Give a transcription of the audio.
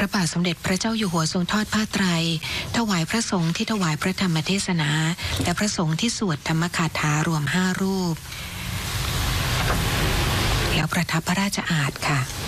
ระบาทสมเด็จพระเจ้าอยู่หัวทรงทอดผ้าไตรถวายพระสงฆ์ที่ถวายพระธรรมเทศนาและพระสงฆ์ที่สวดธรรมคาถารวม5 รูปแล้วประทับพระราชอาณาค่ะ